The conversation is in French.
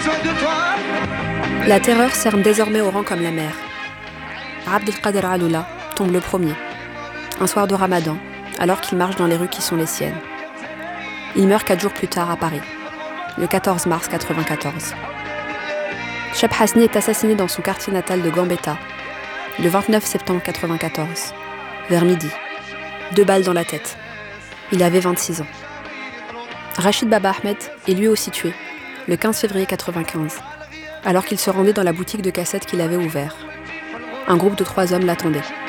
La terreur cerne désormais au rang comme la mer. Abdelkader Aloula tombe le premier, un soir de Ramadan, alors qu'il marche dans les rues qui sont les siennes. Il meurt 4 jours plus tard à Paris, le 14 mars 1994. Cheb Hasni est assassiné dans son quartier natal de Gambetta, le 29 septembre 1994, vers midi. 2 balles dans la tête. Il avait 26 ans. Rachid Baba Ahmed est lui aussi tué, le 15 février 1995, alors qu'il se rendait dans la boutique de cassettes qu'il avait ouvert. Un groupe de 3 hommes l'attendait.